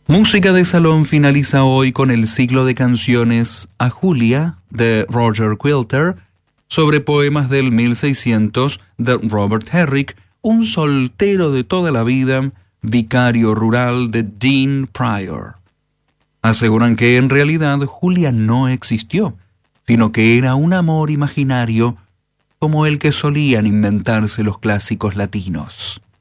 Música de Salón finaliza hoy con el ciclo de canciones A Julia de Roger Quilter sobre poemas del 1600 de Robert Herrick, un soltero de toda la vida, vicario rural de Dean Pryor. Aseguran que en realidad Julia no existió, sino que era un amor imaginario como el que solían inventarse los clásicos latinos.